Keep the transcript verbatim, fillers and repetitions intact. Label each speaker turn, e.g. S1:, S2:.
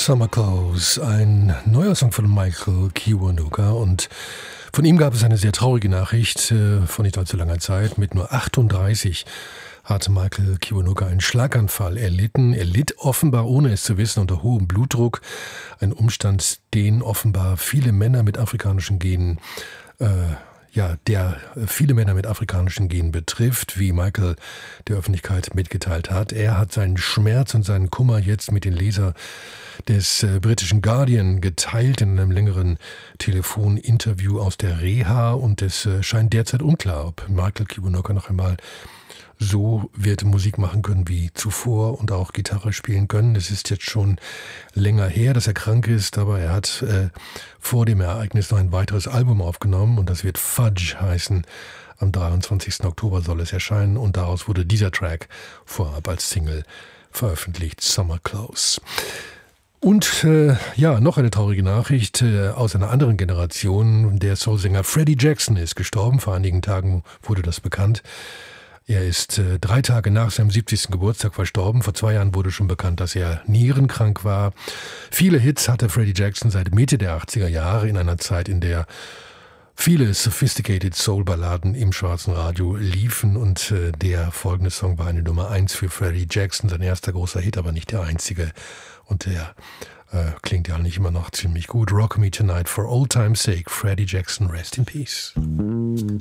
S1: Summer Clothes, ein neuer Song von Michael Kiwanuka, und von ihm gab es eine sehr traurige Nachricht äh, vor nicht allzu langer Zeit. Mit nur achtunddreißig hat Michael Kiwanuka einen Schlaganfall erlitten. Er litt offenbar, ohne es zu wissen, unter hohem Blutdruck. Ein Umstand, den offenbar viele Männer mit afrikanischen Genen äh, ja, der viele Männer mit afrikanischen Genen betrifft, wie Michael der Öffentlichkeit mitgeteilt hat. Er hat seinen Schmerz und seinen Kummer jetzt mit den Lesern des äh, britischen Guardian geteilt in einem längeren Telefoninterview aus der Reha, und es äh, scheint derzeit unklar, ob Michael Kiwanuka noch einmal so wird Musik machen können wie zuvor und auch Gitarre spielen können. Es ist jetzt schon länger her, dass er krank ist, aber er hat äh, vor dem Ereignis noch ein weiteres Album aufgenommen, und das wird Fudge heißen. Am dreiundzwanzigsten Oktober soll es erscheinen, und daraus wurde dieser Track vorab als Single veröffentlicht, Summer Clothes. Und äh, ja, noch eine traurige Nachricht äh, aus einer anderen Generation. Der Soulsänger Freddie Jackson ist gestorben. Vor einigen Tagen wurde das bekannt. Er ist äh, drei Tage nach seinem siebzigsten Geburtstag verstorben. Vor zwei Jahren wurde schon bekannt, dass er nierenkrank war. Viele Hits hatte Freddie Jackson seit Mitte der achtziger Jahre, in einer Zeit, in der viele sophisticated Soul-Balladen im schwarzen Radio liefen, und äh, der folgende Song war eine Nummer eins für Freddie Jackson, sein erster großer Hit, aber nicht der einzige. Und der äh, klingt ja nicht immer noch ziemlich gut. Rock Me Tonight for Old Time's Sake, Freddie Jackson, rest in peace.